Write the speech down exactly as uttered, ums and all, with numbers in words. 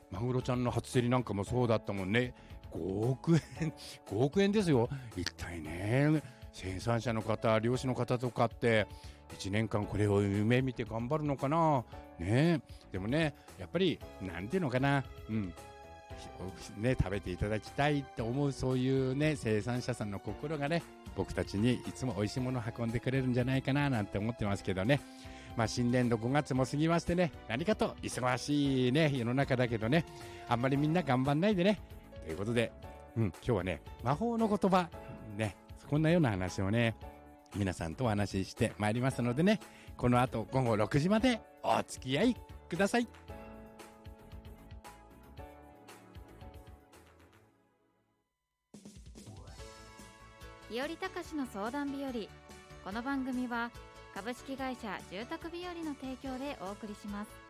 マグロちゃんの初競りなんかもそうだったもんね。ごおくえんごおくえんですよ。一体ね、生産者の方、漁師の方とかっていちねんかんこれを夢見て頑張るのかなね。でもね、やっぱりなんていうのかな、うんね、食べていただきたいと思う、そういうね生産者さんの心がね、僕たちにいつも美味しいものを運んでくれるんじゃないかななんて思ってますけどね。まあ新年度ごがつも過ぎましてね、何かと忙しいね世の中だけどね、あんまりみんな頑張んないでねということで、うん、今日はね魔法の言葉ね、こんなような話をね皆さんとお話ししてまいりますのでね、この後ごごろくじまでお付き合いください。 日和隆の相談日和。この番組は株式会社住宅日和の提供でお送りします。